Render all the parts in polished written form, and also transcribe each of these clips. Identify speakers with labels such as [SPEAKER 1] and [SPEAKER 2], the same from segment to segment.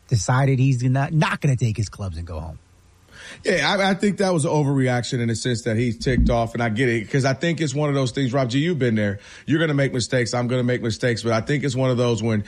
[SPEAKER 1] decided he's not going to take his clubs and go home.
[SPEAKER 2] Yeah, I think that was an overreaction in the sense that he's ticked off, and I get it, because I think it's one of those things, Rob G, you've been there. You're going to make mistakes. I'm going to make mistakes, but I think it's one of those when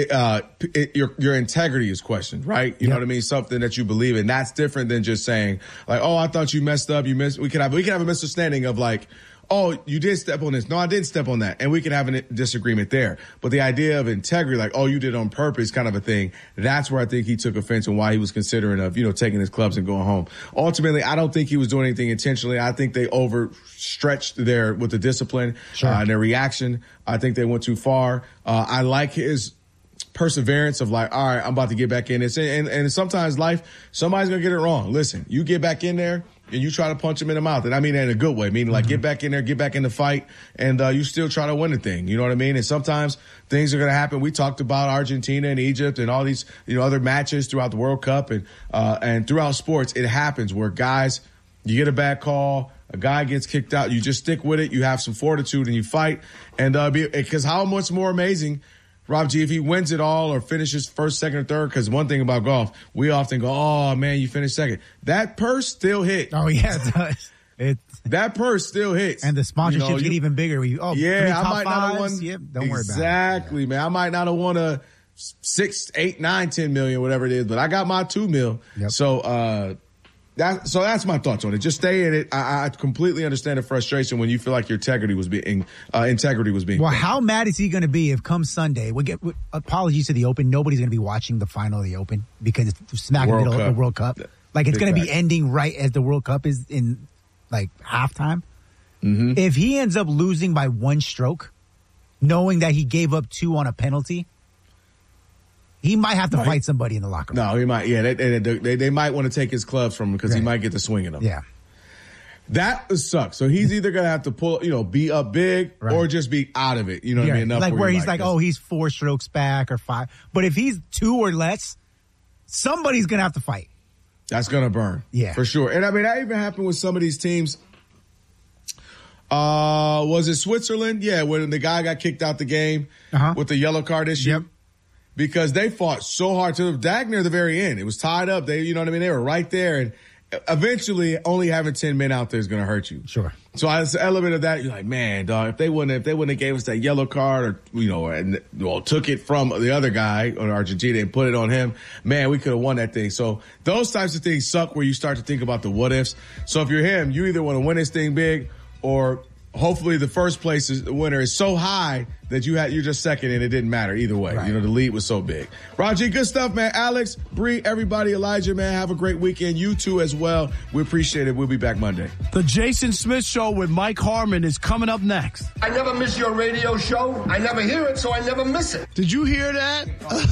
[SPEAKER 2] your integrity is questioned, right? You know what I mean? Something that you believe in. That's different than just saying, like, oh, I thought you messed up. We can have a misunderstanding of, like, oh, you did step on this. No, I didn't step on that. And we can have a disagreement there. But the idea of integrity, like, oh, you did it on purpose kind of a thing, that's where I think he took offense and why he was considering of, taking his clubs and going home. Ultimately, I don't think he was doing anything intentionally. I think they overstretched with the discipline and their reaction. I think they went too far. I like his perseverance of like, all right, I'm about to get back in this. And sometimes life, somebody's going to get it wrong. Listen, you get back in there and you try to punch him in the mouth. And I mean that in a good way, meaning like get back in there, get back in the fight, and you still try to win the thing. You know what I mean? And sometimes things are going to happen. We talked about Argentina and Egypt and all these, other matches throughout the World Cup and throughout sports. It happens where guys, you get a bad call, a guy gets kicked out, you just stick with it, you have some fortitude and you fight. And because how much more amazing, Rob G, if he wins it all or finishes first, second, or third, because one thing about golf, we often go, oh, man, you finished second. That purse still hits.
[SPEAKER 1] Oh, yeah, it does.
[SPEAKER 2] That purse still hits.
[SPEAKER 1] And the sponsorships get even bigger.
[SPEAKER 2] I might not have won.
[SPEAKER 1] Yep, don't worry about it.
[SPEAKER 2] Exactly, man. I might not have won a 6, 8, 9, 10 million, whatever it is, but I got my 2 mil. Yep. So that's my thoughts on it. Just stay in it. I completely understand the frustration when you feel like your integrity was being
[SPEAKER 1] Well, how mad is he going to be if come Sunday, apologies to the Open, nobody's going to be watching the final of the Open because it's smack in the middle of the World Cup. Like it's going to be ending right as the World Cup is in like halftime. Mm-hmm. If he ends up losing by 1 stroke, knowing that he gave up 2 on a penalty, he might have to fight somebody in the locker room.
[SPEAKER 2] No, he might. Yeah, they might want to take his clubs from him because he might get to swinging them.
[SPEAKER 1] Yeah.
[SPEAKER 2] That sucks. So he's either going to have to pull, be up big or just be out of it. You know what I mean?
[SPEAKER 1] Like where he's like, oh, he's 4 strokes back or 5. But if he's 2 or less, somebody's going to have to fight.
[SPEAKER 2] That's going to burn.
[SPEAKER 1] Yeah.
[SPEAKER 2] For sure. And I mean, that even happened with some of these teams. Was it Switzerland? Yeah, when the guy got kicked out the game with the yellow card issue.
[SPEAKER 1] Yep.
[SPEAKER 2] Because they fought so hard to dag near the very end. It was tied up. They were right there. And eventually only having 10 men out there is going to hurt you.
[SPEAKER 1] Sure.
[SPEAKER 2] So as an element of that, you're like, man, dog, if they wouldn't have gave us that yellow card or, took it from the other guy on Argentina and put it on him, man, we could have won that thing. So those types of things suck where you start to think about the what ifs. So if you're him, you either want to win this thing big or hopefully the first place winner is so high that you're just second and it didn't matter either way. Right. The lead was so big. Raji, good stuff, man. Alex, Bree, everybody, Elijah, man, have a great weekend. You too as well. We appreciate it. We'll be back Monday.
[SPEAKER 3] The Jason Smith Show with Mike Harmon is coming up next.
[SPEAKER 4] I never miss your radio show. I never hear it, so I never miss it.
[SPEAKER 3] Did you hear that?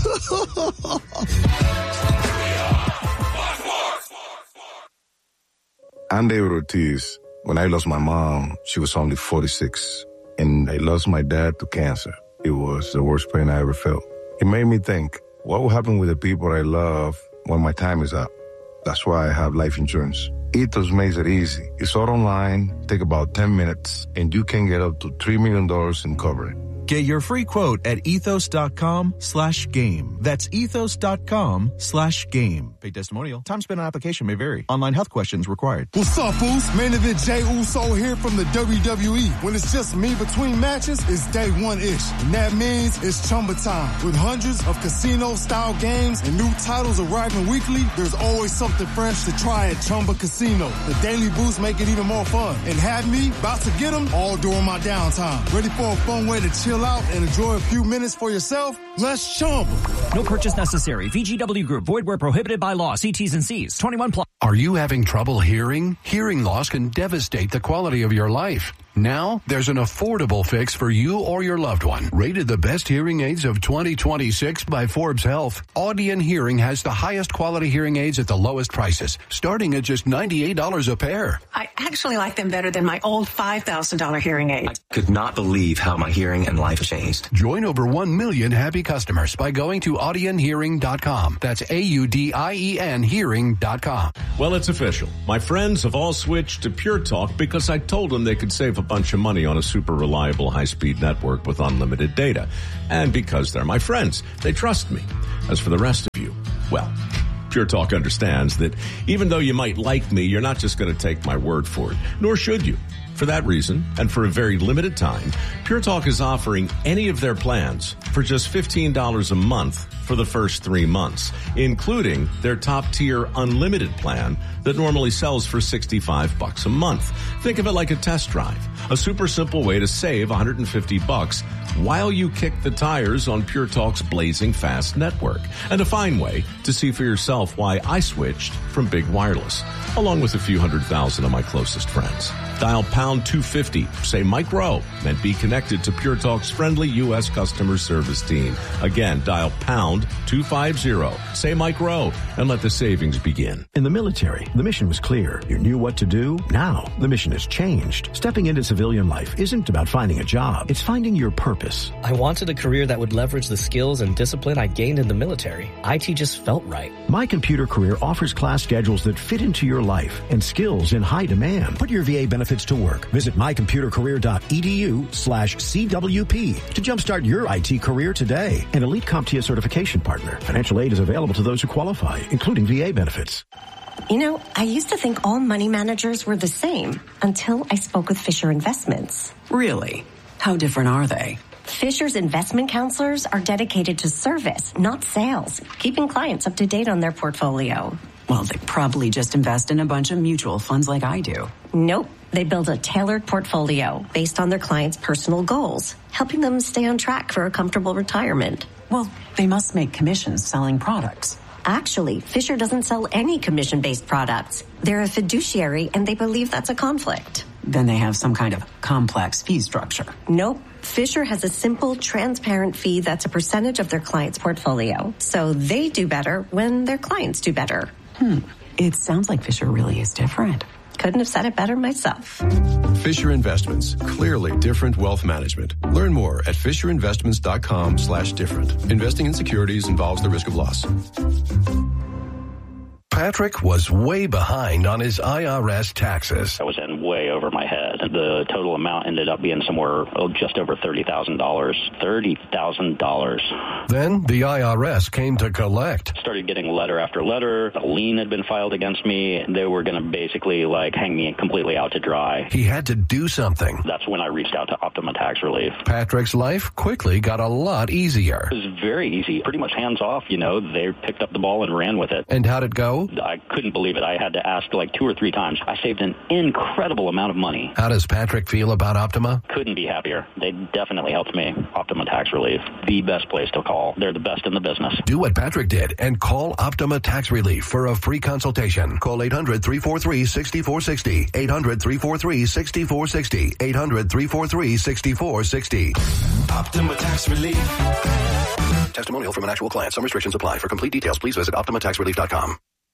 [SPEAKER 5] I'm David Ortiz. When I lost my mom, she was only 46, and I lost my dad to cancer. It was the worst pain I ever felt. It made me think, what will happen with the people I love when my time is up? That's why I have life insurance. Ethos makes it easy. It's all online, take about 10 minutes, and you can get up to $3 million in coverage.
[SPEAKER 6] Get your free quote at ethos.com/game. That's ethos.com/game. Paid testimonial. Time spent on application may vary. Online health questions required.
[SPEAKER 7] What's up, Boost? Main event Jey Uso here from the WWE. When it's just me between matches, it's day one-ish. And that means it's Chumba time. With hundreds of casino-style games and new titles arriving weekly, there's always something fresh to try at Chumba Casino. The Daily Boost make it even more fun. And have me about to get them all during my downtime. Ready for a fun way to chill out and enjoy a few minutes for yourself? Let's Chumba.
[SPEAKER 8] No purchase necessary. VGW Group. Void where prohibited by law. See T's and C's. 21 plus.
[SPEAKER 9] Are you having trouble hearing? Hearing loss can devastate the quality of your life. Now, there's an affordable fix for you or your loved one. Rated the best hearing aids of 2026 by Forbes Health, Audien Hearing has the highest quality hearing aids at the lowest prices, starting at just $98 a pair.
[SPEAKER 10] I actually like them better than my old $5,000 hearing aid.
[SPEAKER 11] I could not believe how my hearing and life changed.
[SPEAKER 9] Join over 1 million happy customers by going to AudienHearing.com. That's AUDIEN Hearing.com.
[SPEAKER 12] Well, it's official. My friends have all switched to Pure Talk because I told them they could save a bunch of money on a super reliable high-speed network with unlimited data. And because they're my friends, they trust me. As for the rest of you, Well, Pure Talk understands that even though you might like me, you're not just going to take my word for it, nor should you. For that reason, and for a very limited time, Pure Talk is offering any of their plans for just $15 a month for the first 3 months, including their top-tier unlimited plan that normally sells for $65 a month. Think of it like a test drive, a super simple way to save $150 while you kick the tires on Pure Talk's blazing fast network, and a fine way to see for yourself why I switched from Big Wireless, along with a few 100,000 of my closest friends. Dial pound 250, say Mike Rowe, and be connected to Pure Talk's friendly U.S. customer service team. Again, dial pound 250, say Mike Rowe, and let the savings begin.
[SPEAKER 13] In the military, the mission was clear. You knew what to do. Now, the mission has changed. Stepping into civilian life isn't about finding a job. It's finding your purpose.
[SPEAKER 14] I wanted a career that would leverage the skills and discipline I gained in the military. IT just felt right.
[SPEAKER 13] My Computer Career offers class schedules that fit into your life and skills in high demand. Put your VA benefits to work. Visit mycomputercareer.edu/CWP to jumpstart your IT career today. An elite CompTIA certification partner. Financial aid is available to those who qualify, including VA benefits.
[SPEAKER 15] You know, I used to think all money managers were the same until I spoke with Fisher Investments.
[SPEAKER 16] Really? How different are they?
[SPEAKER 15] Fisher's investment counselors are dedicated to service, not sales, keeping clients up to date on their portfolio.
[SPEAKER 16] Well, they probably just invest in a bunch of mutual funds like I do.
[SPEAKER 15] Nope. They build a tailored portfolio based on their clients' personal goals, helping them stay on track for a comfortable retirement.
[SPEAKER 16] Well, they must make commissions selling products.
[SPEAKER 15] Actually, Fisher doesn't sell any commission-based products. They're a fiduciary, and they believe that's a conflict.
[SPEAKER 16] Then they have some kind of complex fee structure.
[SPEAKER 15] Nope. Fisher has a simple, transparent fee that's a percentage of their client's portfolio. So they do better when their clients do better.
[SPEAKER 16] It sounds like Fisher really is different.
[SPEAKER 15] Couldn't have said it better myself.
[SPEAKER 17] Fisher Investments. Clearly different wealth management. Learn more at FisherInvestments.com/different. Investing in securities involves the risk of loss.
[SPEAKER 9] Patrick was way behind on his IRS taxes.
[SPEAKER 18] I was in way over my head. The total amount ended up being somewhere just over $30,000. $30,000.
[SPEAKER 9] Then the IRS came to collect.
[SPEAKER 18] Started getting letter after letter. A lien had been filed against me. They were going to basically hang me completely out to dry.
[SPEAKER 9] He had to do something.
[SPEAKER 18] That's when I reached out to Optima Tax Relief.
[SPEAKER 9] Patrick's life quickly got a lot easier.
[SPEAKER 18] It was very easy. Pretty much hands off, They picked up the ball and ran with it.
[SPEAKER 9] And how'd it go?
[SPEAKER 18] I couldn't believe it. I had to ask 2 or 3 times. I saved an incredible amount of money.
[SPEAKER 9] How does Patrick feel about Optima?
[SPEAKER 18] Couldn't be happier. They definitely helped me. Optima Tax Relief, the best place to call. They're the best in the business.
[SPEAKER 9] Do what Patrick did and call Optima Tax Relief for a free consultation. Call 800-343-6460. 800-343-6460. 800-343-6460.
[SPEAKER 19] Optima Tax Relief.
[SPEAKER 9] Testimonial from an actual client. Some restrictions apply. For complete details, please visit OptimaTaxRelief.com.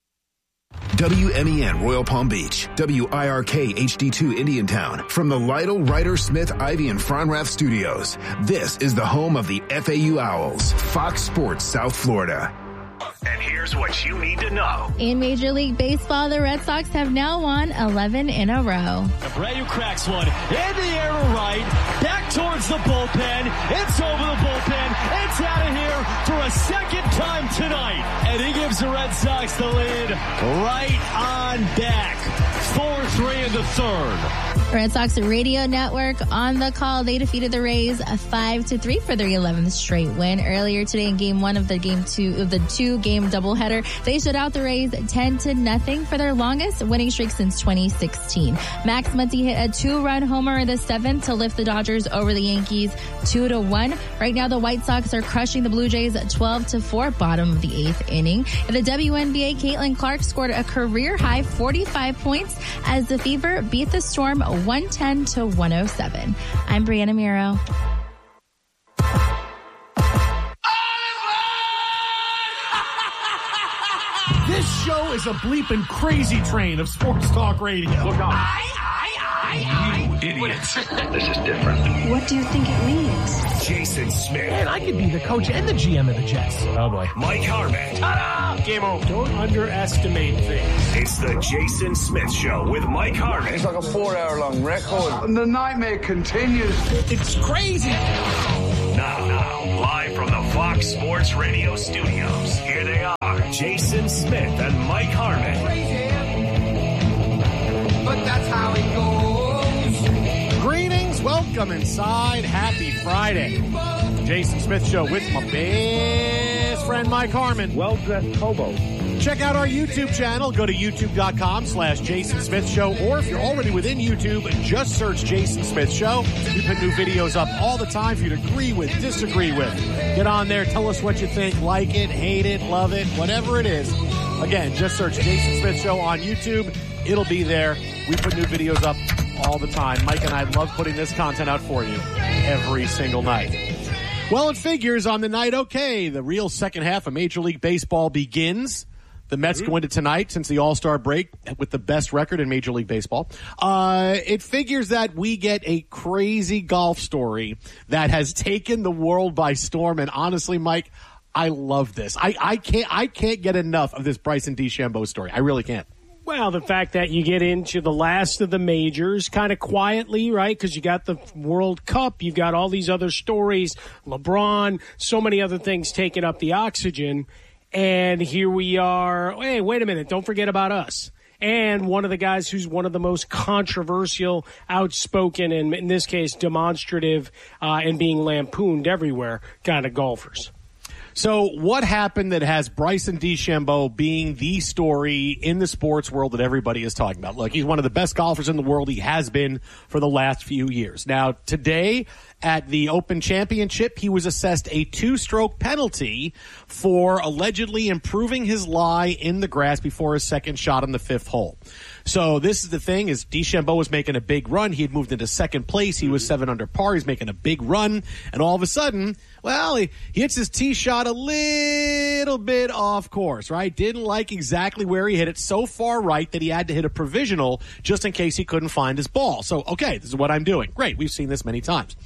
[SPEAKER 20] WMEN Royal Palm Beach, WIRK HD2 Indiantown, from the Lytle, Ryder, Smith, Ivy, and Fronrath Studios. This is the home of the FAU Owls, Fox Sports South Florida.
[SPEAKER 19] And here's what you need to know.
[SPEAKER 21] In Major League Baseball, the Red Sox have now won 11 in a row.
[SPEAKER 3] Abreu cracks one in the air to right, back towards the bullpen. It's over the bullpen. It's out of here for a second time tonight. And he gives the Red Sox the lead right on back. 4-3 in the third.
[SPEAKER 21] Red Sox Radio Network on the call. They defeated the Rays 5-3 for their 11th straight win. Earlier today in game 1 of the two-game doubleheader, they shut out the Rays 10-0 for their longest winning streak since 2016. Max Muncy hit a 2-run homer in the 7th to lift the Dodgers over the Yankees 2-1. Right now, the White Sox are crushing the Blue Jays 12-4, bottom of the 8th inning. In the WNBA, Caitlin Clark scored a career-high 45 points as the Fever beat the Storm 110-107. I'm Brianna Miro.
[SPEAKER 3] This show is a bleeping crazy train of sports talk radio. Look out.
[SPEAKER 19] You idiots. This is different.
[SPEAKER 15] What do you think it means?
[SPEAKER 19] Jason Smith.
[SPEAKER 3] Man, I could be the coach and the GM of the Jets. Oh, boy.
[SPEAKER 19] Mike Harmon.
[SPEAKER 3] Ta-da! Game over. Don't underestimate things.
[SPEAKER 19] It's the Jason Smith Show with Mike Harmon.
[SPEAKER 22] It's like a 4-hour-long record. And the nightmare continues.
[SPEAKER 3] It's crazy.
[SPEAKER 19] Now, live from the Fox Sports Radio studios, here they are, Jason Smith and Mike Harmon.
[SPEAKER 1] But that's how it goes.
[SPEAKER 2] Greetings, welcome inside. Happy Friday. Jason Smith Show with my best friend Mike Harmon.
[SPEAKER 23] Well-dressed hobo.
[SPEAKER 2] Check out our YouTube channel. Go to youtube.com/Jason Smith Show. Or if you're already within YouTube, just search Jason Smith Show. We put new videos up all the time for you to agree with, disagree with. Get on there. Tell us what you think. Like it, hate it, love it, whatever it is. Again, just search Jason Smith Show on YouTube. It'll be there. We put new videos up all the time. Mike and I love putting this content out for you every single night. Well, it figures on the night, okay, the real second half of Major League Baseball begins. The Mets go into tonight since the All-Star break with the best record in Major League Baseball. It figures that we get a crazy golf story that has taken the world by storm. And honestly, Mike, I love this. I can't get enough of this Bryson DeChambeau story. I really can't.
[SPEAKER 24] Well, the fact that you get into the last of the majors kind of quietly, right? Because you got the World Cup, you've got all these other stories, LeBron, so many other things taking up the oxygen. And here we are. Hey, wait a minute. Don't forget about us. And one of the guys who's one of the most controversial, outspoken, and in this case, demonstrative, and being lampooned everywhere kind of golfers.
[SPEAKER 2] So what happened that has Bryson DeChambeau being the story in the sports world that everybody is talking about? Look, he's one of the best golfers in the world. He has been for the last few years. Now, today at the Open Championship, he was assessed a 2-stroke penalty for allegedly improving his lie in the grass before his second shot on the 5th hole. So this is the thing, is DeChambeau was making a big run. He had moved into second place. He was 7 under par. He's making a big run. And all of a sudden, well, he hits his tee shot a little bit off course, right? Didn't like exactly where he hit it, so far right that he had to hit a provisional just in case he couldn't find his ball. So, okay, this is what I'm doing. Great, we've seen this many times.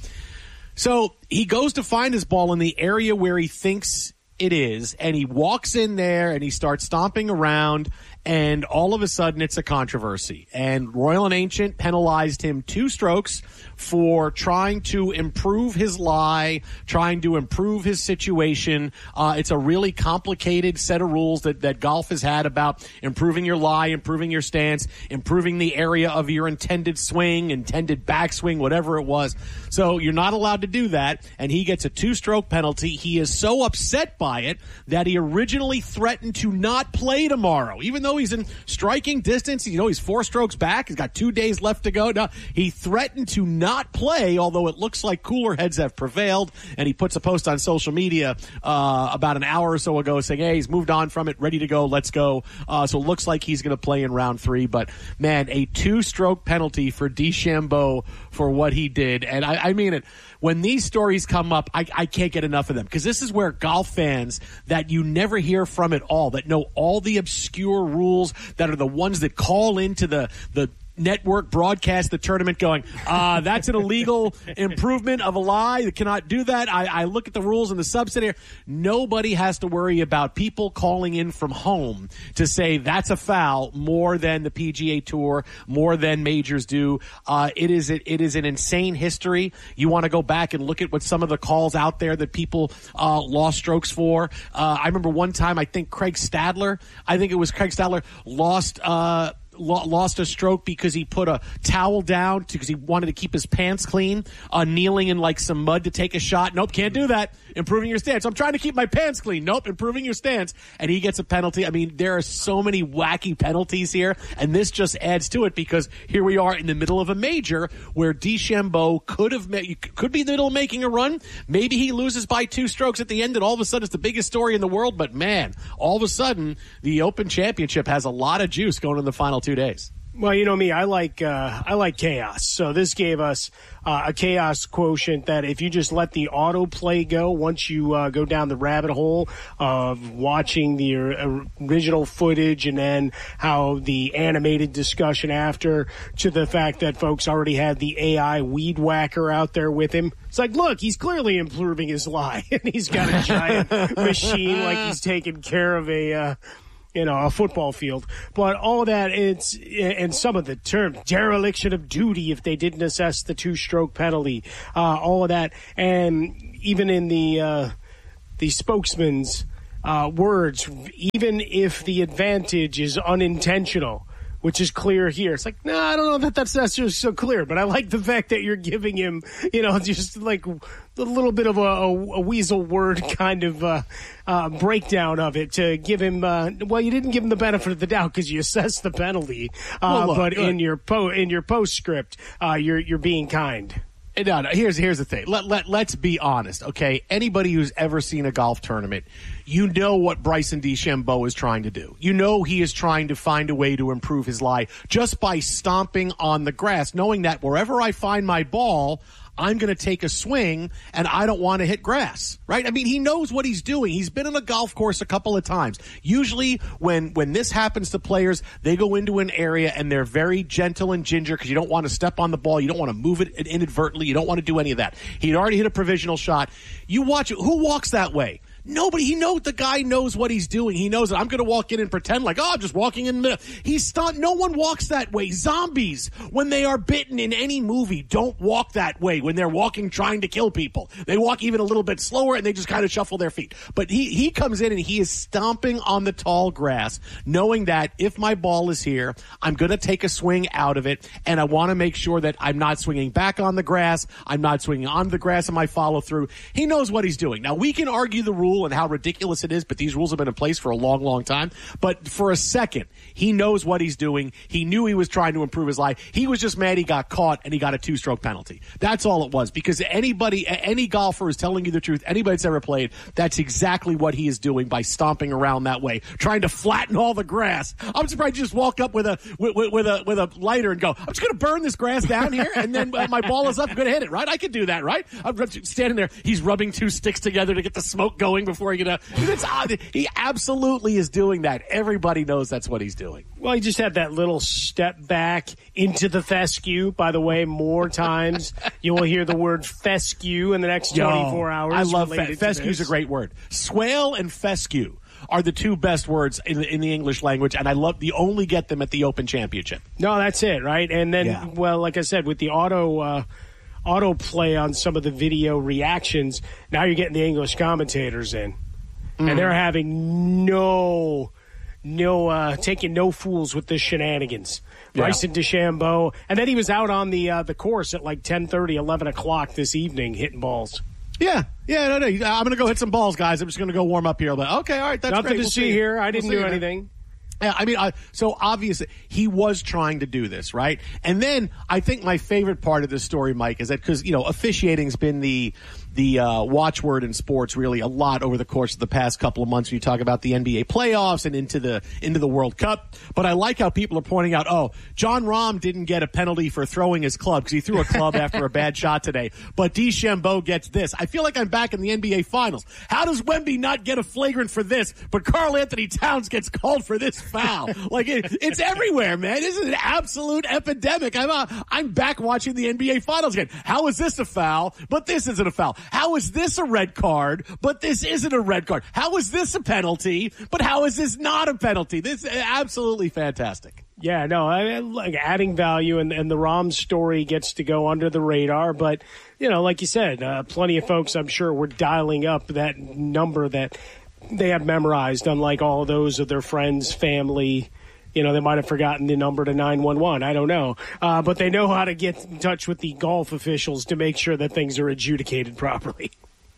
[SPEAKER 2] So he goes to find his ball in the area where he thinks it is, and he walks in there and he starts stomping around, and all of a sudden it's a controversy. And Royal and Ancient penalized him 2 strokes for trying to improve his lie, trying to improve his situation. It's a really complicated set of rules that golf has had about improving your lie, improving your stance, improving the area of your intended swing, intended backswing, whatever it was. So you're not allowed to do that, and he gets a 2-stroke penalty. He is so upset by it that he originally threatened to not play tomorrow, even though he's in striking distance. You know, he's 4 strokes back. He's got 2 days left to go. No, he threatened to not play, although it looks like cooler heads have prevailed. And he puts a post on social media about an hour or so ago saying, hey, he's moved on from it, ready to go, let's go. So it looks like he's going to play in round 3. But, man, a 2-stroke penalty for DeChambeau for what he did. And I mean it. When these stories come up, I can't get enough of them, because this is where golf fans that you never hear from at all, that know all the obscure rules, that are the ones that call into the network broadcast the tournament going, that's an illegal improvement of a lie. You cannot do that. I look at the rules in the subsidiary. Nobody has to worry about people calling in from home to say that's a foul more than the PGA Tour, more than majors do. It is an insane history. You want to go back and look at what some of the calls out there that people lost strokes for. I remember one time, I think Craig Stadler lost a stroke because he put a towel down because he wanted to keep his pants clean, kneeling in like some mud to take a shot. Nope, can't do that. Improving your stance. I'm trying to keep my pants clean. Nope, improving your stance. And he gets a penalty. I mean, there are so many wacky penalties here, and this just adds to it, because here we are in the middle of a major where DeChambeau could be in the middle of making a run. Maybe he loses by 2 strokes at the end, and all of a sudden it's the biggest story in the world. But, man, all of a sudden the Open Championship has a lot of juice going in the final 2 days.
[SPEAKER 24] Well, you know me, I like chaos. So this gave us a chaos quotient that if you just let the autoplay go, once you go down the rabbit hole of watching the original footage and then how the animated discussion after, to the fact that folks already had the AI weed whacker out there with him. It's like, look, he's clearly improving his lie, and he's got a giant machine like he's taking care of a football field. But all that, and some of the terms, dereliction of duty if they didn't assess the 2-stroke penalty, all of that. And even in the spokesman's words, even if the advantage is unintentional, which is clear here. It's like, no, I don't know that that's just so clear, but I like the fact that you're giving him, just like a little bit of a weasel word kind of breakdown of it to give him. You didn't give him the benefit of the doubt because you assessed the penalty, but in your postscript, you're being kind.
[SPEAKER 2] No, here's the thing. Let's be honest, okay? Anybody who's ever seen a golf tournament, you know what Bryson DeChambeau is trying to do. You know he is trying to find a way to improve his lie just by stomping on the grass, knowing that wherever I find my ball, I'm going to take a swing, and I don't want to hit grass, right? I mean, he knows what he's doing. He's been on a golf course a couple of times. Usually when this happens to players, they go into an area, and they're very gentle and ginger because you don't want to step on the ball. You don't want to move it inadvertently. You don't want to do any of that. He'd already hit a provisional shot. You watch it. Who walks that way? Nobody. The guy knows what he's doing. He knows that I'm going to walk in and pretend like, I'm just walking in the middle. No one walks that way. Zombies, when they are bitten in any movie, don't walk that way when they're walking trying to kill people. They walk even a little bit slower and they just kind of shuffle their feet. But he comes in and he is stomping on the tall grass, knowing that if my ball is here, I'm going to take a swing out of it, and I want to make sure that I'm not swinging back on the grass. I'm not swinging on the grass in my follow through. He knows what he's doing. Now, we can argue the rule and how ridiculous it is, but these rules have been in place for a long, long time. But for a second, he knows what he's doing. He knew he was trying to improve his lie. He was just mad he got caught and he got a 2-stroke penalty. That's all it was. Because any golfer is telling you the truth, anybody that's ever played, that's exactly what he is doing by stomping around that way, trying to flatten all the grass. I'm surprised you just walk up with a lighter and go, I'm just going to burn this grass down here, and then my ball is up, I'm going to hit it, right? I could do that, right? I'm standing there. He's rubbing 2 sticks together to get the smoke going before he he absolutely is doing that. Everybody knows that's what he's doing.
[SPEAKER 24] Well, he just had that little step back into the fescue. By the way, more times you will hear the word fescue in the next 24 hours.
[SPEAKER 2] I love fescue. Is a great word. Swale and fescue are the 2 best words in the English language, and you only get them at the Open Championship.
[SPEAKER 24] No, that's it, right? And then, like I said, with the autoplay on some of the video reactions, now you're getting the English commentators in. And they're having taking no fools with the shenanigans. Bryson DeChambeau. And then he was out on the course at like 10:30, 11 o'clock this evening hitting balls.
[SPEAKER 2] No. I'm going to go hit some balls, guys. I'm just going to go warm up here. But okay, all right. That's
[SPEAKER 24] nothing
[SPEAKER 2] great.
[SPEAKER 24] to see here. I didn't do anything.
[SPEAKER 2] Yeah, I mean, so obviously he was trying to do this, right? And then I think my favorite part of this story, Mike, is that because, officiating's been the watchword in sports really a lot over the course of the past couple of months when you talk about the NBA playoffs and into the World Cup. But I like how people are pointing out, John Rahm didn't get a penalty for throwing his club because he threw a club after a bad shot today. But DeChambeau gets this. I feel like I'm back in the NBA Finals. How does Wemby not get a flagrant for this, but Karl Anthony Towns gets called for this foul? Like it's everywhere, man. This is an absolute epidemic. I'm back watching the NBA Finals again. How is this a foul? But this isn't a foul. How is this a red card? But this isn't a red card. How is this a penalty? But how is this not a penalty? This is absolutely fantastic.
[SPEAKER 24] Yeah, no, like adding value, and the Rahm story gets to go under the radar. But, like you said, plenty of folks, I'm sure, were dialing up that number that they have memorized, unlike all of those of their friends, family. They might have forgotten the number to 911. I don't know. But they know how to get in touch with the golf officials to make sure that things are adjudicated properly.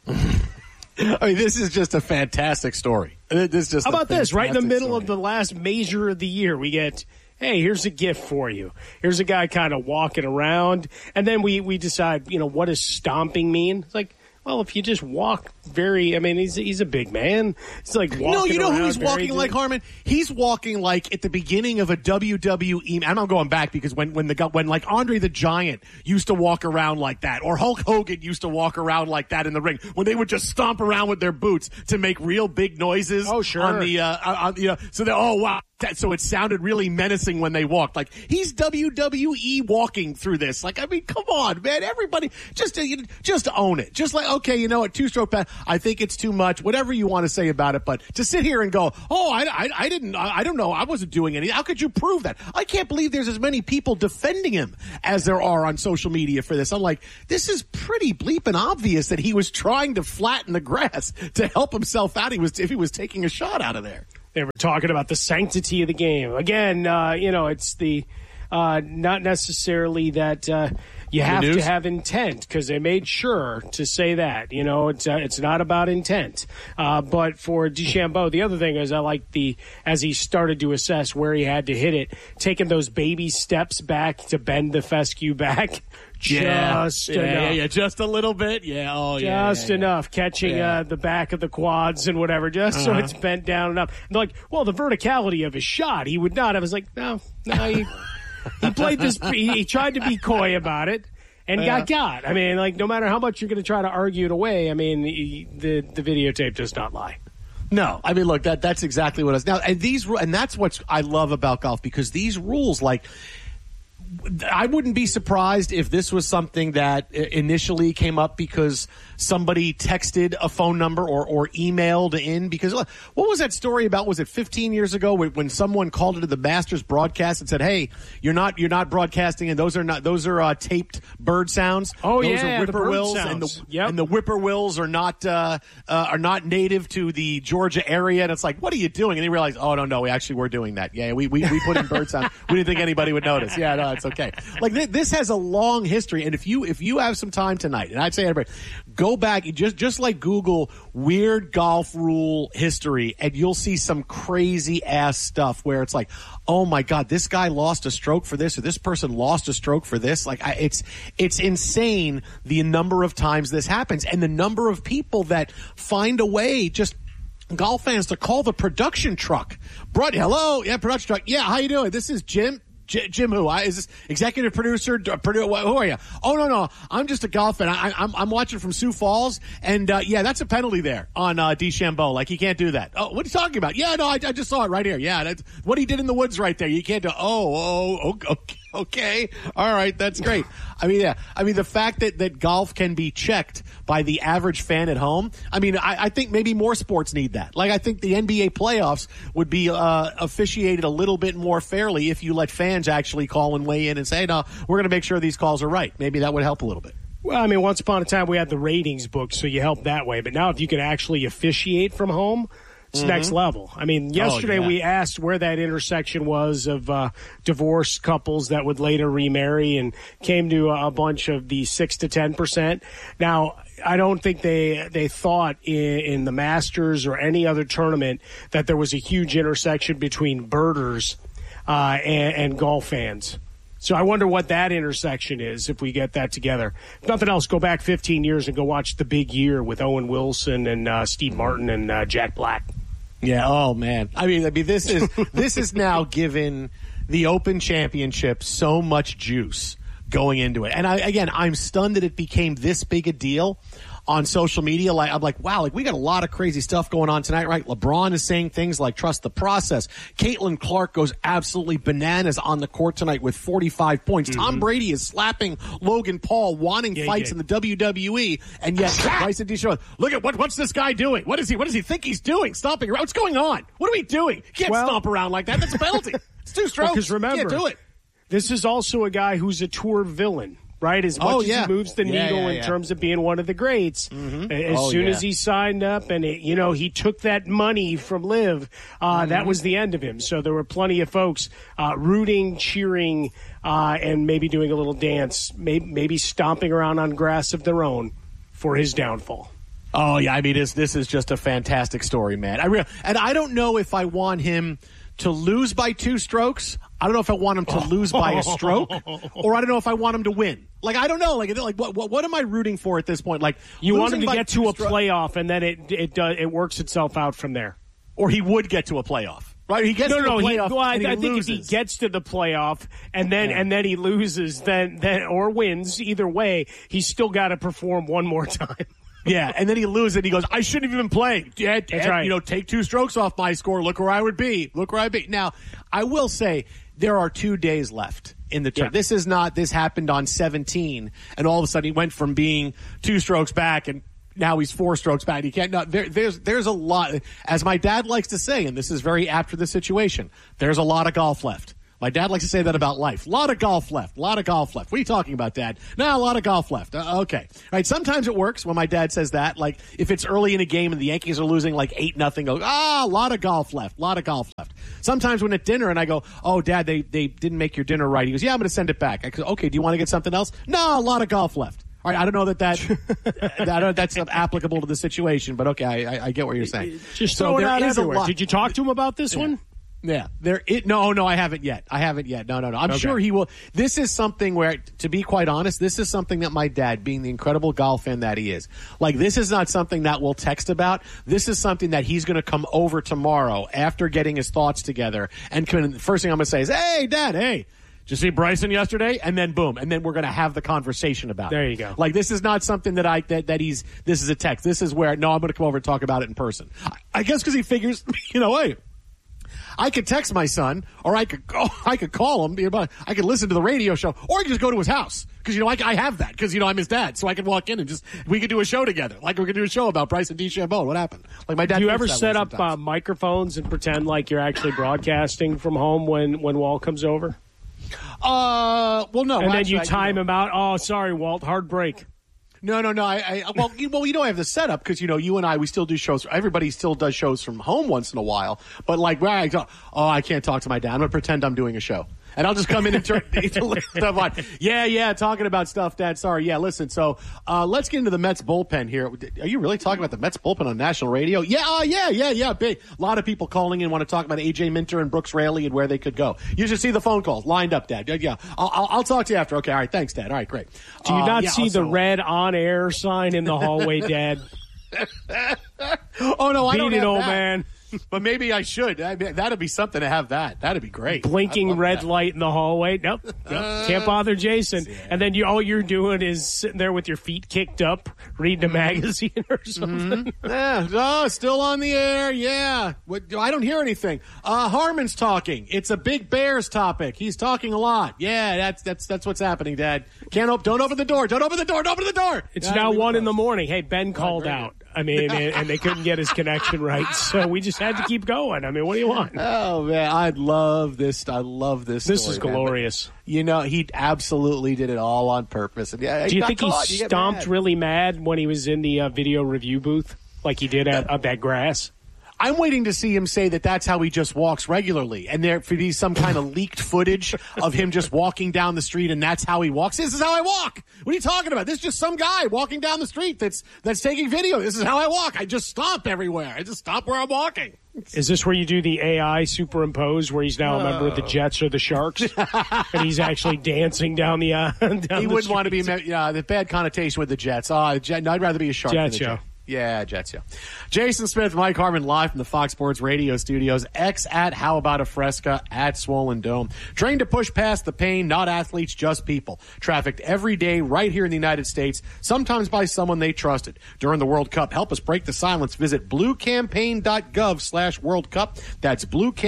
[SPEAKER 2] I mean, this is just a fantastic story. How
[SPEAKER 24] about this? Right in the middle of the last major of the year, we get, hey, here's a gift for you. Here's a guy kind of walking around. And then we decide, what does stomping mean? It's like, well, if you just walk he's a big man. It's like walking
[SPEAKER 2] No, you know who he's
[SPEAKER 24] around
[SPEAKER 2] walking like, Harmon? He's walking like at the beginning of a WWE. I'm not going back because when like Andre the Giant used to walk around like that, or Hulk Hogan used to walk around like that in the ring, when they would just stomp around with their boots to make real big noises.
[SPEAKER 24] Oh, sure.
[SPEAKER 2] On the so they, oh wow. so it sounded really menacing when they walked. Like, he's WWE walking through this. Like, I mean, come on, man. Everybody, just own it. Just like, okay, you know what, two-stroke pass, I think it's too much. Whatever you want to say about it, but to sit here and go, oh, I don't know, I wasn't doing anything. How could you prove that? I can't believe there's as many people defending him as there are on social media for this. I'm like, this is pretty bleeping obvious that he was trying to flatten the grass to help himself out. If he was taking a shot out of there.
[SPEAKER 24] They were talking about the sanctity of the game. Again, it's the not necessarily that you have to have intent, because they made sure to say that. It's not about intent. But for DeChambeau, the other thing is I like as he started to assess where he had to hit it, taking those baby steps back to bend the fescue back. Just enough.
[SPEAKER 2] Just a little bit.
[SPEAKER 24] Just enough. Catching the back of the quads and whatever, just so it's bent down enough. And they're like, well, the verticality of his shot, he would not. I was like, no, he played this. He tried to be coy about it and got. I mean, like, no matter how much you're going to try to argue it away, I mean, the videotape does not lie.
[SPEAKER 2] No, I mean, look, that's exactly what it is. Now, and that's what I love about golf, because these rules, like, I wouldn't be surprised if this was something that initially came up because somebody texted a phone number or emailed in. Because what was that story about? Was it 15 years ago when someone called into the Masters broadcast and said, "Hey, you're not broadcasting, and those are taped bird sounds.
[SPEAKER 24] Oh,
[SPEAKER 2] those
[SPEAKER 24] are
[SPEAKER 2] whippoorwills, and the whippoorwills are not native to the Georgia area." And it's like, what are you doing? And they realized, oh no, we actually were doing that. Yeah, we put in bird sounds. We didn't think anybody would notice. Yeah, no, it's okay. Like, this has a long history, and if you have some time tonight, and I'd say everybody, go back, just like Google weird golf rule history, and you'll see some crazy ass stuff where it's like, oh my God, this guy lost a stroke for this, or this person lost a stroke for this. Like, it's insane the number of times this happens, and the number of people that find a way, just golf fans, to call the production truck. Hello, yeah, production truck. Yeah, how you doing? This is Jim. Jim who? Is this executive producer? Who are you? Oh, no. I'm just a golf fan. I'm watching from Sioux Falls, and that's a penalty there on DeChambeau. Like, you can't do that. Oh, what are you talking about? Yeah, no, I just saw it right here. Yeah, that's what he did in the woods right there. You can't do. Okay. All right, that's great. I mean, the fact that golf can be checked by the average fan at home, I mean, I think maybe more sports need that. Like, I think the NBA playoffs would be officiated a little bit more fairly if you let fans actually call and weigh in and say, no, we're going to make sure these calls are right. Maybe that would help a little bit.
[SPEAKER 24] Well, I mean, once upon a time we had the ratings book, so you help that way. But now if you can actually officiate from home, it's next level. I mean, yesterday we asked where that intersection was of divorced couples that would later remarry, and came to a bunch of the 6 to 10%. Now, I don't think they thought in the Masters or any other tournament that there was a huge intersection between birders and golf fans. So I wonder what that intersection is if we get that together. If nothing else, go back 15 years and go watch The Big Year with Owen Wilson and Steve Martin and Jack Black.
[SPEAKER 2] Yeah. Oh man. I mean, this is now given the Open Championship so much juice going into it. And I'm stunned that it became this big a deal on social media. Like, I'm like, wow, like, we got a lot of crazy stuff going on tonight, right? LeBron is saying things like trust the process. Caitlin Clark goes absolutely bananas on the court tonight with 45 points. Tom Brady is slapping Logan Paul, wanting fights in the WWE, and yet Bryson DeChambeau, look at what's this guy doing? What does he think he's doing? Stomping around? What's going on? What are we doing? You can't stomp around like that. That's a penalty. It's 2 strokes.
[SPEAKER 24] Because remember,
[SPEAKER 2] you can't do it.
[SPEAKER 24] This is also a guy who's a tour villain. Right, as much as he moves the needle in terms of being one of the greats, as soon as he signed up and he took that money from Liv, that was the end of him. So there were plenty of folks rooting, cheering, and maybe doing a little dance, maybe stomping around on grass of their own for his downfall.
[SPEAKER 2] Oh yeah, I mean this is just a fantastic story, man. And I don't know if I want him to lose by 2 strokes. I don't know if I want him to lose by a stroke, or I don't know if I want him to win. Like, I don't know. Like what am I rooting for at this point? Like,
[SPEAKER 24] you want him to get to a playoff, and then it works itself out from there.
[SPEAKER 2] Or he would get to a playoff. Right, he gets to the playoff.
[SPEAKER 24] I think if he gets to the playoff and then he loses, then or wins, either way, he's still got to perform one more time.
[SPEAKER 2] Yeah, and then he loses it. And he goes, I shouldn't have even been playing. Dad,
[SPEAKER 24] That's right.
[SPEAKER 2] Take 2 strokes off my score. Look where I would be. Now, I will say there are 2 days left in the tournament.
[SPEAKER 24] Yeah.
[SPEAKER 2] This happened on 17, and all of a sudden he went from being 2 strokes back and now he's 4 strokes back. He can't. No, there's a lot. As my dad likes to say, and this is very apt for the situation, there's a lot of golf left. My dad likes to say that about life. A lot of golf left. What are you talking about, Dad? No, a lot of golf left. Okay. All right. Sometimes it works when my dad says that. Like, if it's early in a game and the Yankees are losing like 8-0, go, a lot of golf left. Sometimes when at dinner and I go, oh, Dad, they didn't make your dinner right. He goes, yeah, I'm going to send it back. I go, okay, do you want to get something else? No, a lot of golf left. All right, I don't know that's applicable to the situation, but okay, I get what you're saying.
[SPEAKER 24] Just throw it out everywhere. Did you talk to him about this one?
[SPEAKER 2] Yeah, no, I haven't yet. No. I'm sure he will. This is something where, to be quite honest, this is something that my dad, being the incredible golf fan that he is, like, this is not something that we'll text about. This is something that he's going to come over tomorrow after getting his thoughts together, and the first thing I'm going to say is, hey, Dad, hey. Did you see Bryson yesterday? And then boom. And then we're going to have the conversation about it.
[SPEAKER 24] There you go.
[SPEAKER 2] Like, this is not something that this is a text. This is where, no, I'm going to come over and talk about it in person. I guess because he figures, hey, I could text my son, or I could call him, I could listen to the radio show, or I could just go to his house. Because, I have that, because, I'm his dad. So I could walk in and we could do a show together. Like, we could do a show about Bryson DeChambeau. What happened? Like, my dad.
[SPEAKER 24] Do you ever set up microphones and pretend like you're actually broadcasting from home when Walt comes over?
[SPEAKER 2] Well, no.
[SPEAKER 24] And then you time him out. Oh, sorry, Walt. Hard break.
[SPEAKER 2] No. I have the setup because, you and I, we still do shows. Everybody still does shows from home once in a while. But like, where I go, I can't talk to my dad. I'm going to pretend I'm doing a show. And I'll just come in and turn stuff on. Yeah, talking about stuff, Dad. Sorry. Yeah, listen. So let's get into the Mets bullpen here. Are you really talking about the Mets bullpen on national radio? Yeah. Big. A lot of people calling in want to talk about A.J. Minter and Brooks Raley and where they could go. You should see the phone calls lined up, Dad. Yeah. I'll talk to you after. Okay. All right. Thanks, Dad. All right. Great.
[SPEAKER 24] Do you not see the red on-air sign in the hallway, Dad?
[SPEAKER 2] Oh, no, I don't
[SPEAKER 24] have
[SPEAKER 2] that.
[SPEAKER 24] Old man.
[SPEAKER 2] But maybe I should. That'd be something to have that. That'd be great.
[SPEAKER 24] Blinking red light in the hallway. Nope. Can't bother Jason. Yeah. And then all you're doing is sitting there with your feet kicked up, reading a magazine or something.
[SPEAKER 2] Mm-hmm. Yeah. Oh, still on the air. Yeah. I don't hear anything. Harmon's talking. It's a big Bears topic. He's talking a lot. Yeah, that's what's happening, Dad. Don't open the door. Don't open the door. Don't open the door.
[SPEAKER 24] It's now 1 a.m. Hey, Ben called out. I mean, and they couldn't get his connection right, so we just had to keep going. I mean, what do you want?
[SPEAKER 2] Oh, man, I love this. I love this
[SPEAKER 24] This
[SPEAKER 2] story,
[SPEAKER 24] is glorious.
[SPEAKER 2] Man. He absolutely did it all on purpose. And
[SPEAKER 24] do you think he stomped really mad when he was in the video review booth, like he did at that grass?
[SPEAKER 2] I'm waiting to see him say that that's how he just walks regularly, and there could be some kind of leaked footage of him just walking down the street, and that's how he walks. This is how I walk. What are you talking about? This is just some guy walking down the street that's taking video. This is how I walk. I just stomp everywhere. I just stomp where I'm walking.
[SPEAKER 24] Is this where you do the AI superimpose, where he's now a member of the Jets or the Sharks, and he's actually dancing down the
[SPEAKER 2] He wouldn't want to be the bad connotation with the Jets. I'd rather be a Shark than the Jet. Yeah, Jets, yeah. Jason Smith, Mike Harmon, live from the Fox Sports Radio studios. X at How About a Fresca at Swollen Dome. Trained to push past the pain, not athletes, just people. Trafficked every day right here in the United States, sometimes by someone they trusted. During the World Cup, help us break the silence. Visit bluecampaign.gov/World Cup. That's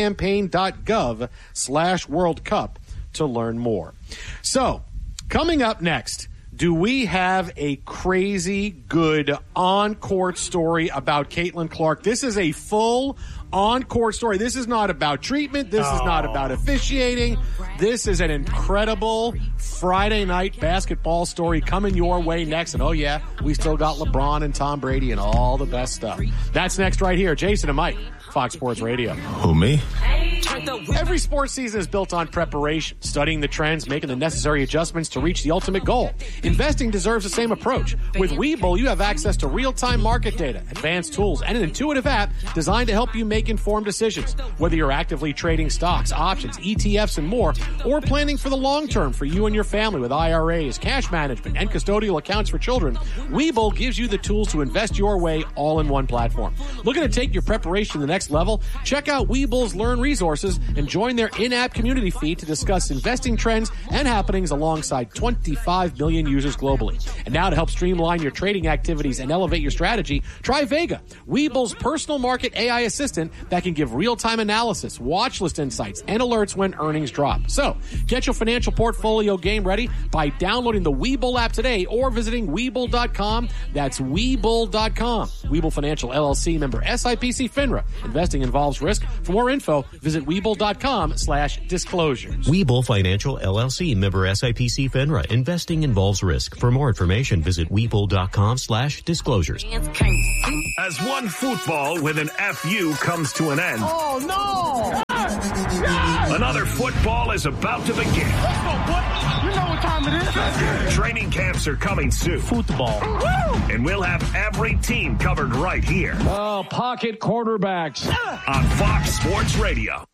[SPEAKER 2] bluecampaign.gov/World Cup to learn more. So, coming up next, do we have a crazy good on-court story about Caitlin Clark? This is a full on-court story. This is not about treatment. This is not about officiating. This is an incredible Friday night basketball story coming your way next. And, yeah, we still got LeBron and Tom Brady and all the best stuff. That's next right here. Jason and Mike, Fox Sports Radio.
[SPEAKER 12] Who, me?
[SPEAKER 2] Every sports season is built on preparation, studying the trends, making the necessary adjustments to reach the ultimate goal. Investing deserves the same approach. With Webull, you have access to real-time market data, advanced tools, and an intuitive app designed to help you make informed decisions. Whether you're actively trading stocks, options, ETFs, and more, or planning for the long term for you and your family with IRAs, cash management, and custodial accounts for children, Webull gives you the tools to invest your way all in one platform. Looking to take your preparation to the next level? Check out Webull's Learn Resources Disclosures and join their in-app community feed to discuss investing trends and happenings alongside 25 million users globally. And now to help streamline your trading activities and elevate your strategy, try Vega, Weeble's personal market AI assistant that can give real-time analysis, watch list insights, and alerts when earnings drop. So, get your financial portfolio game ready by downloading the Webull app today or visiting Webull.com. That's Webull.com. Webull Financial LLC, member SIPC FINRA. Investing involves risk. For more info, visit Webull.com/disclosures.
[SPEAKER 4] Webull Financial LLC, member SIPC FINRA. Investing involves risk. For more information, visit Webull.com/disclosures.
[SPEAKER 19] As one football with an FU comes to an end.
[SPEAKER 1] Oh, no!
[SPEAKER 19] Another football is about to begin.
[SPEAKER 1] Let's go, boy. You know what time it is.
[SPEAKER 19] Training camps are coming soon.
[SPEAKER 3] Football.
[SPEAKER 19] And we'll have every team covered right here.
[SPEAKER 3] Oh, pocket quarterbacks.
[SPEAKER 19] On Fox Sports Radio.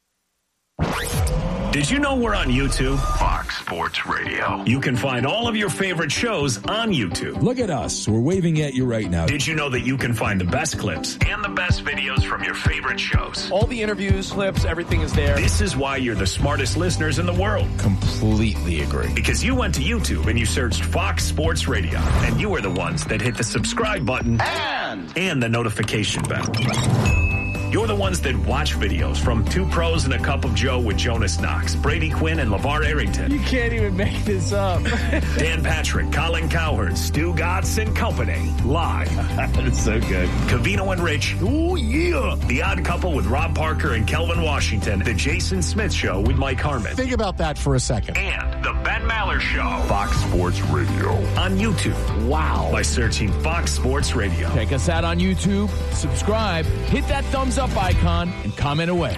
[SPEAKER 19] Did you know we're on YouTube? Fox Sports Radio. You can find all of your favorite shows on YouTube.
[SPEAKER 5] Look at us. We're waving at you right now.
[SPEAKER 19] Did you know that you can find the best clips and the best videos from your favorite shows?
[SPEAKER 6] All the interviews, clips, everything is there.
[SPEAKER 19] This is why you're the smartest listeners in the world.
[SPEAKER 5] Completely agree.
[SPEAKER 19] Because you went to YouTube and you searched Fox Sports Radio. And you are the ones that hit the subscribe button and the notification bell. You're the ones that watch videos from Two Pros and a Cup of Joe with Jonas Knox, Brady Quinn, and LeVar Arrington.
[SPEAKER 6] You can't even make this up.
[SPEAKER 19] Dan Patrick, Colin Cowherd, Stu Gatz and Company. Live.
[SPEAKER 5] That's so good.
[SPEAKER 19] Covino and Rich.
[SPEAKER 5] Oh, yeah.
[SPEAKER 19] The Odd Couple with Rob Parker and Kelvin Washington. The Jason Smith Show with Mike Harmon.
[SPEAKER 2] Think about that for a second.
[SPEAKER 19] And the Ben Maller Show.
[SPEAKER 17] Fox Sports Radio.
[SPEAKER 19] On YouTube.
[SPEAKER 6] Wow.
[SPEAKER 19] By searching Fox Sports Radio.
[SPEAKER 5] Check us out on YouTube. Subscribe. Hit that thumbs up icon and comment away.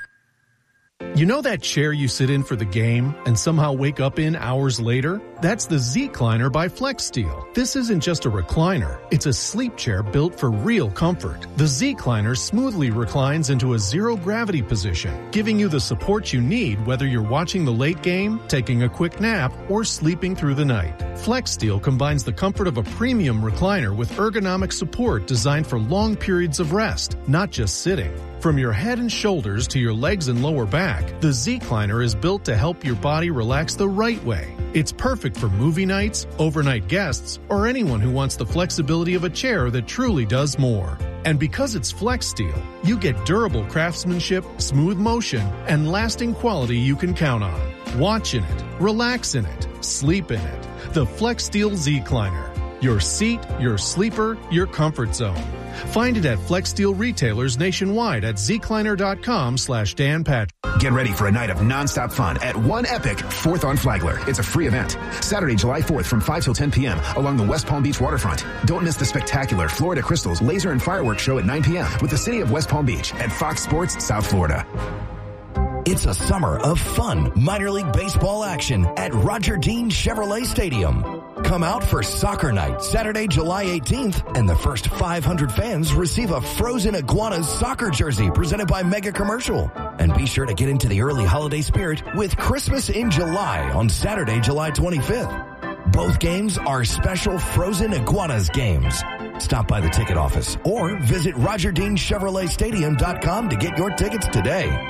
[SPEAKER 23] You know that chair you sit in for the game and somehow wake up in hours later? That's the Z-Cliner by FlexSteel. This isn't just a recliner. It's a sleep chair built for real comfort. The Z-Cliner smoothly reclines into a zero-gravity position, giving you the support you need whether you're watching the late game, taking a quick nap, or sleeping through the night. FlexSteel combines the comfort of a premium recliner with ergonomic support designed for long periods of rest, not just sitting. From your head and shoulders to your legs and lower back, the Z-Cliner is built to help your body relax the right way. It's perfect for movie nights, overnight guests, or anyone who wants the flexibility of a chair that truly does more. And because it's FlexSteel, you get durable craftsmanship, smooth motion, and lasting quality you can count on. Watch in it, relax in it, sleep in it. The FlexSteel Z-Cliner. Your seat, your sleeper, your comfort zone. Find it at FlexSteel retailers nationwide at zcliner.com/Dan Patrick.
[SPEAKER 20] Get ready for a night of nonstop fun at One Epic 4th on Flagler. It's a free event. Saturday, July 4th from 5 till 10 p.m. along the West Palm Beach waterfront. Don't miss the spectacular Florida Crystals laser and fireworks show at 9 p.m. with the city of West Palm Beach at Fox Sports South Florida.
[SPEAKER 25] It's a summer of fun minor league baseball action at Roger Dean Chevrolet Stadium. Come out for Soccer Night, Saturday, July 18th, and the first 500 fans receive a Frozen Iguanas soccer jersey presented by Mega Commercial. And be sure to get into the early holiday spirit with Christmas in July on Saturday, July 25th. Both games are special Frozen Iguanas games. Stop by the ticket office or visit RogerDeanChevroletStadium.com to get your tickets today.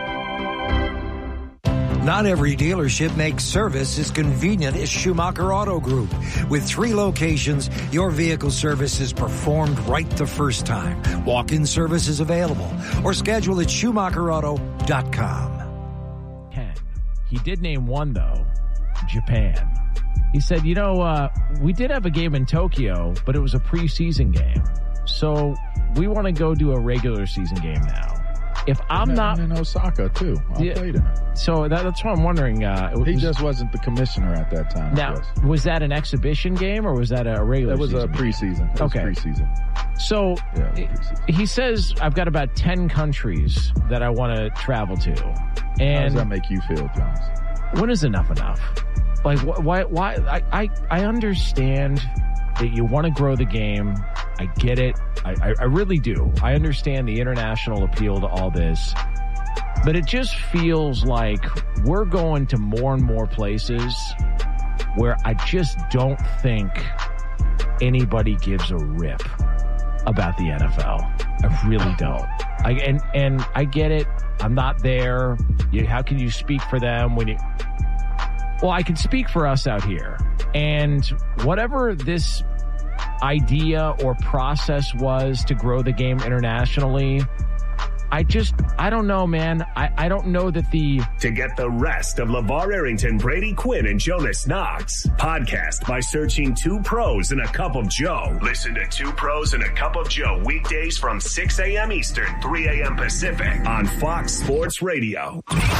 [SPEAKER 26] Not every dealership makes service as convenient as Schumacher Auto Group. With 3 locations, your vehicle service is performed right the first time. Walk-in service is available or schedule at SchumacherAuto.com.
[SPEAKER 5] He did name one, though, Japan. He said, we did have a game in Tokyo, but it was a preseason game. So we want to go do a regular season game now. If I'm not
[SPEAKER 27] in Osaka too, I played in it.
[SPEAKER 5] So that's what I'm wondering.
[SPEAKER 27] He just wasn't the commissioner at that time.
[SPEAKER 5] Now, was that an exhibition game or was that a regular?
[SPEAKER 27] That was
[SPEAKER 5] season
[SPEAKER 27] a preseason.
[SPEAKER 5] Okay,
[SPEAKER 27] preseason.
[SPEAKER 5] So he says I've got about 10 countries that I want to travel to. And
[SPEAKER 27] how does that make you feel, Jones?
[SPEAKER 5] When is enough? Like why? I understand that you want to grow the game. I get it. I really do. I understand the international appeal to all this. But it just feels like we're going to more and more places where I just don't think anybody gives a rip about the NFL. I really don't. And I get it. I'm not there. How can you speak for them when you? Well, I can speak for us out here. And whatever this idea or process was to grow the game internationally, I don't know, man. I don't know that
[SPEAKER 19] To get the rest of LeVar Arrington, Brady Quinn, and Jonas Knox, podcast by searching Two Pros and a Cup of Joe. Listen to Two Pros and a Cup of Joe weekdays from 6 a.m. Eastern, 3 a.m. Pacific on Fox Sports Radio.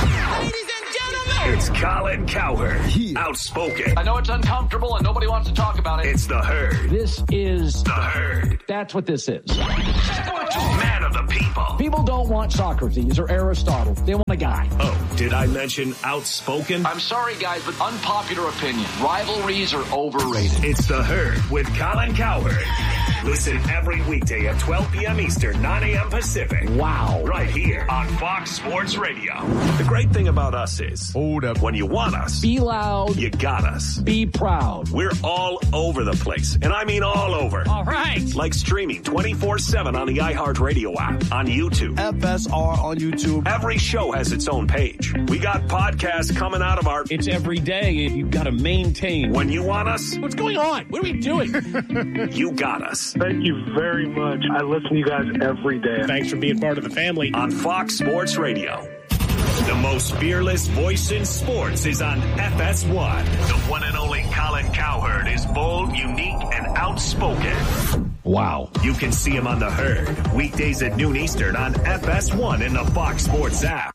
[SPEAKER 19] It's Colin Cowherd, outspoken.
[SPEAKER 7] I know it's uncomfortable and nobody wants to talk about it.
[SPEAKER 19] It's the Herd.
[SPEAKER 7] This is
[SPEAKER 19] the Herd.
[SPEAKER 7] That's what this is.
[SPEAKER 19] Man of the people.
[SPEAKER 7] People don't want Socrates or Aristotle. They want a guy.
[SPEAKER 19] Oh, did I mention outspoken?
[SPEAKER 7] I'm sorry, guys, but unpopular opinion. Rivalries are overrated.
[SPEAKER 19] It's the Herd with Colin Cowherd. Listen every weekday at 12 p.m. Eastern, 9 a.m. Pacific.
[SPEAKER 7] Wow.
[SPEAKER 19] Right here on Fox Sports Radio. The great thing about us is, hold up, when you want us,
[SPEAKER 7] be loud,
[SPEAKER 19] you got us.
[SPEAKER 7] Be proud.
[SPEAKER 19] We're all over the place, and I mean all over.
[SPEAKER 7] All right.
[SPEAKER 19] Like streaming 24/7 on the iHeartRadio app, on YouTube.
[SPEAKER 8] FSR on YouTube.
[SPEAKER 19] Every show has its own page. We got podcasts coming out of our...
[SPEAKER 7] It's every day. You've got to maintain.
[SPEAKER 19] When you want us...
[SPEAKER 7] What's going on? What are we doing?
[SPEAKER 19] You got us.
[SPEAKER 10] Thank you very much. I listen to you guys every day.
[SPEAKER 24] Thanks for being part of the family.
[SPEAKER 19] On Fox Sports Radio. The most fearless voice in sports is on FS1. The one and only Colin Cowherd is bold, unique, and outspoken.
[SPEAKER 2] Wow.
[SPEAKER 19] You can see him on the Herd, weekdays at noon Eastern on FS1 in the Fox Sports app.